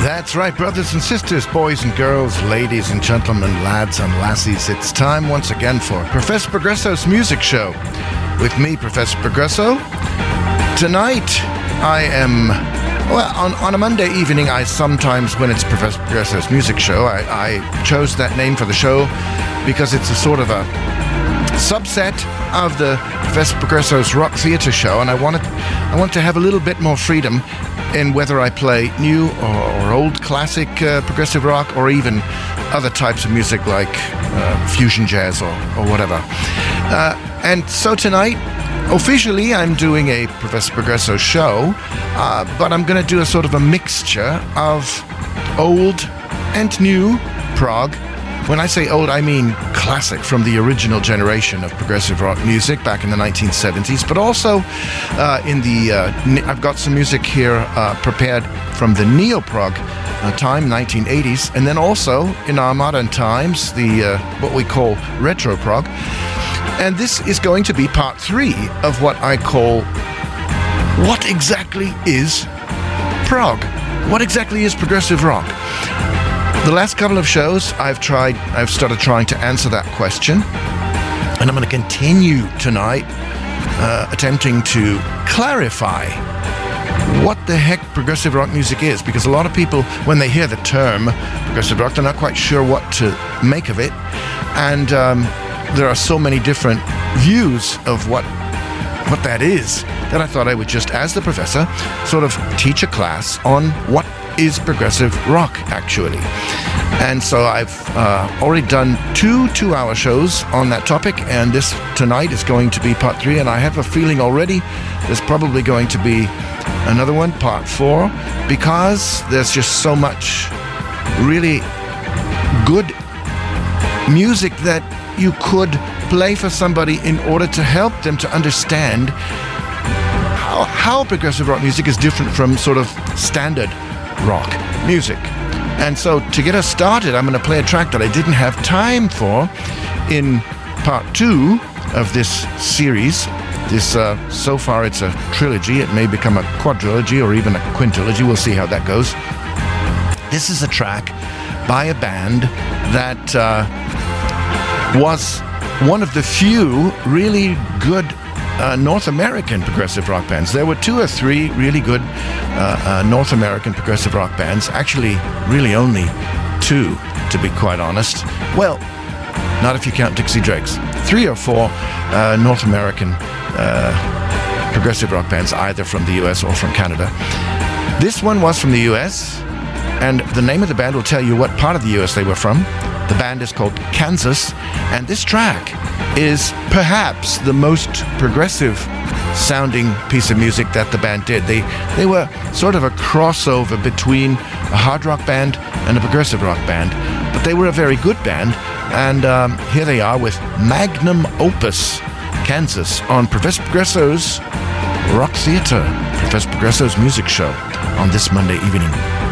That's right, brothers and sisters, boys and girls, ladies and gentlemen, lads and lassies. It's time once again for Professor Progresso's Music Show. With me, Professor Progresso. Tonight, I am... Well, on a Monday evening, I sometimes, when it's Professor Progresso's Music Show, I chose that name for the show because it's a sort of a subset of the Professor Progresso's Rock Theatre show, and I want to have a little bit more freedom in whether I play new or old classic progressive rock, or even other types of music like fusion jazz or whatever. And so tonight, officially, I'm doing a Professor Progresso show, but I'm going to do a sort of a mixture of old and new prog. When I say old, I mean classic, from the original generation of progressive rock music back in the 1970s, but also I've got some music here prepared from the neo-prog time, 1980s, and then also in our modern times, the what we call retro-prog. And this is going to be part 3 of what I call, what exactly is prog? What exactly is progressive rock? The last couple of shows, I've started trying to answer that question, and I'm going to continue tonight attempting to clarify what the heck progressive rock music is, because a lot of people, when they hear the term progressive rock, they're not quite sure what to make of it, and there are so many different views of what that is that I thought I would just, as the professor, sort of teach a class on what is progressive rock, actually. And so I've already done 2 2-hour shows on that topic, and this tonight is going to be part 3, and I have a feeling already there's probably going to be another one, part 4, because there's just so much really good music that you could play for somebody in order to help them to understand how progressive rock music is different from sort of standard rock music. And so to get us started, I'm going to play a track that I didn't have time for in part 2 of this series. This so far it's a trilogy. It may become a quadrilogy or even a quintilogy. We'll see how that goes. This is a track by a band that was one of the few really good North American progressive rock bands. There were 2 or 3 really good North American progressive rock bands. Actually, really only 2, to be quite honest. Well, not if you count Dixie Dregs. 3 or 4 North American progressive rock bands, either from the US or from Canada. This one was from the US, and the name of the band will tell you what part of the US they were from. The band is called Kansas, and this track is perhaps the most progressive sounding piece of music that the band did. They were sort of a crossover between a hard rock band and a progressive rock band, but they were a very good band, and here they are with Magnum Opus, Kansas, on Professor Progresso's Rock Theatre, Professor Progresso's Music Show on this Monday evening.